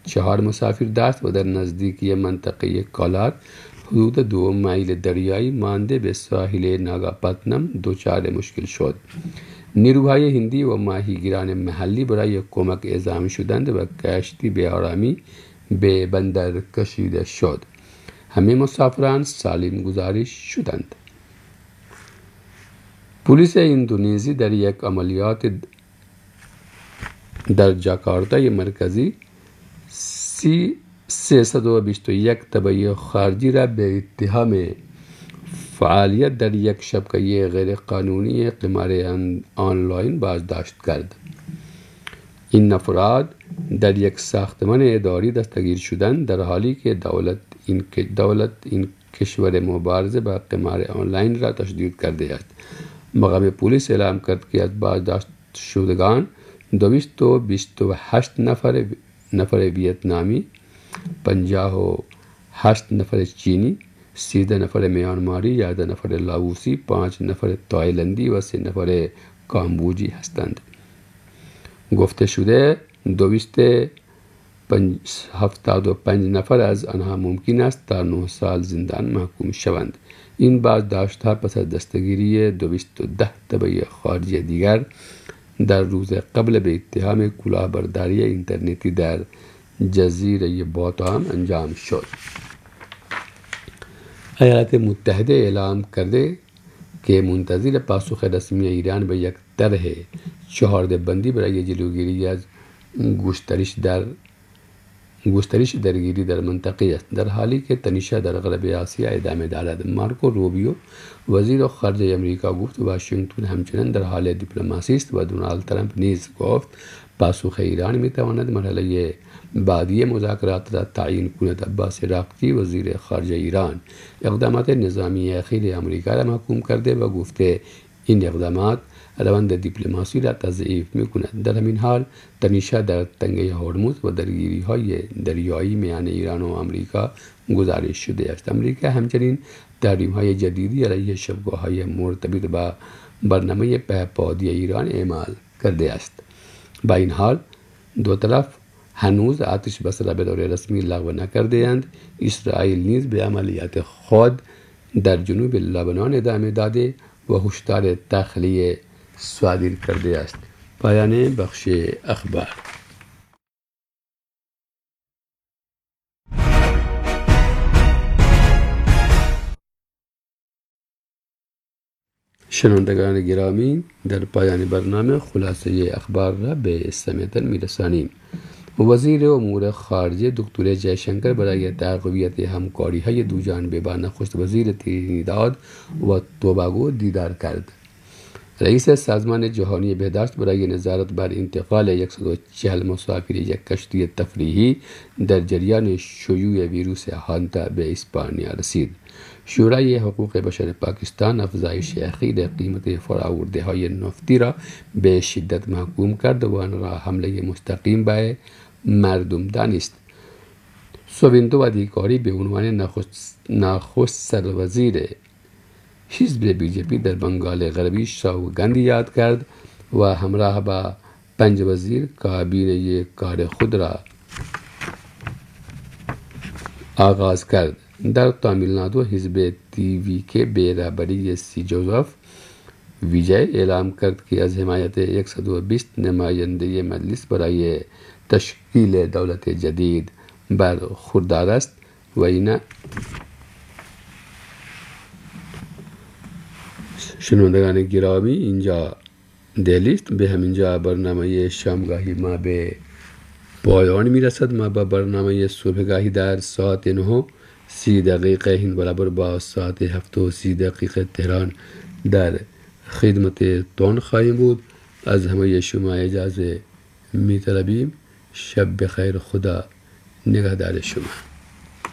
4 مسافر داشت و در نزدیکی منطقه کالار حدود 2 مایل دریایی مانده به ساحل ناگاپاتنم دچار مشکل شد. نیروهای هندی و ماهیگیران محلی برای کمک اعزام شدند و کشتی به آرامی به بندر کشیده شد. همه مسافران سالم گزارش شدند. پلیس اندونزی در یک عملیات در جاکارتای مرکزی 321 تبعی خارجی را به اتهام فعالیت در یک شبکه غیرقانونی قمار آنلاین بازداشت کرد. این افراد در یک ساختمان اداری دستگیر شدند در حالی که دولت این کشور مبارزه با قمار آنلاین را تشدید کرده است. مقام پلیس اعلام کرد که از بازداشت شدگان 228 نفر ویتنامی، 58 نفر چینی، 13 نفر میانماری، 11 نفر لاوسی، 5 نفر تایلندی و 3 نفر کامبوجی هستند. گفته شده 275 نفر از آنها ممکن است تا 9 سال زندان محکوم شوند. این بازداشت‌ها پس از دستگیری 210 تبعی خارجی دیگر در روز قبل به اتهام کلاهبرداری اینترنتی در جزیره باتام انجام شد. ایالات متحده اعلام کرده که منتظر پاسخ رسمی ایران به یک طرح 4 بندی برای جلوگیری از گسترش درگیری در منطقه است، در حالی که تنش در غرب آسیا ادامه دارد. مارکو روبیو وزیر خارجه امریکا گفت واشنگتن همچنان در حال دیپلماسی است و دونالد ترامپ نیز گفت پاسخ ایران میتواند مرحله بعدی مذاکرات را تعیین کند. عباس عراقچی وزیر خارجه ایران اقدامات نظامی اخیر امریکا را محکوم کرده و گفته این اقدامات روند دیپلماسی را تضعیف می‌کند. در همین حال تنش در تنگه هرمز و درگیری‌های دریایی میان ایران و آمریکا گزارش شده است. آمریکا همچنین تحریم‌های جدیدی علیه شبکه‌های مرتبط با برنامه پهپادی ایران اعمال کرده است. با این حال دو طرف هنوز آتش بس را به طور رسمی لغو نکرده‌اند. اسرائیل نیز به عملیات خود در جنوب لبنان ادامه داده و هشدار تخلیه صادر کرده است. پایان بخش اخبار. شنوندگان گرامی، در پایان برنامه خلاصه اخبار را به استماعتان می‌رسانیم. وزیر امور خارجه دکتر جیشنکر برای تقویت همکاری‌های دوجانبه با نخست وزیر ترینیداد و توباگو دیدار کرد. رئیس سازمان جهانی بهداشت برای نظارت بر انتقال 140 مسافر یک کشتی تفریحی در جریان شیوع ویروس هانتا به اسپانیا رسید. شورای حقوق بشر پاکستان افزایش اخیر قیمت فرآورده‌های نفتی را به شدت محکوم کرد و آن را حمله مستقیم به مردم دانست. سوینتو ادیکاری به عنوان نخست سروزیر حزب BJP در بنگال غربی سوگند یاد کرد و همراه با 5 وزیر کابینه کار خود را آغاز کرد. در تامل نادو حزب TVK به رهبری سی جوزف ویجای اعلام کرد که از حمایت 120 نماینده مجلس برای تشکیل دولت جدید برخوردار است و این شنوندگان گرامی اینجا دهلی است. به همینجا برنامه شامگاهی ما به پایان میرسد. ما با برنامه صبحگاهی در ساعت 9:30 هند برابر با ساعت 7:30 تهران در خدمت تون خواهیم بود. از همه شما اجازه می‌طلبیم. شب بخیر. خدا نگهدار شما.